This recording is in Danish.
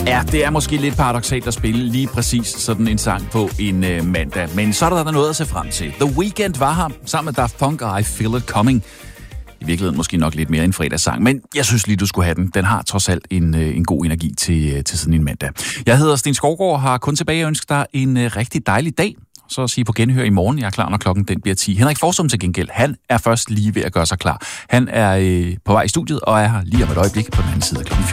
Ja, det er måske lidt paradoksalt at spille lige præcis sådan en sang på en mandag. Men så er der noget at se frem til. The Weeknd var her sammen med Daft Punk og I Feel It Coming. I virkeligheden måske nok lidt mere en fredagssang, men jeg synes lige, du skulle have den. Den har trods alt en god energi til sådan en mandag. Jeg hedder Sten Skovgaard og har kun tilbage at ønske dig en rigtig dejlig dag. Så at sige på genhør i morgen. Jeg er klar, når klokken den bliver 10. Henrik Forsum til gengæld, han er først lige ved at gøre sig klar. Han er på vej i studiet og er her lige om et øjeblik på den anden side af klokken 14.